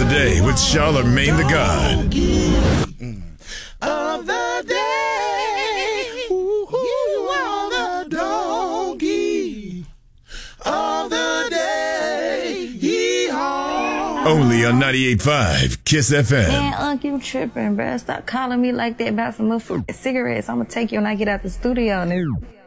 day with Charlemagne the God. Of the day, you are the donkey of the day. Yeehaw. Only on 98.5 Kiss FM. Man, Unc, you tripping, bruh. Stop calling me like that about some motherfucking cigarettes. I'm gonna take you when I get out the studio, nigga.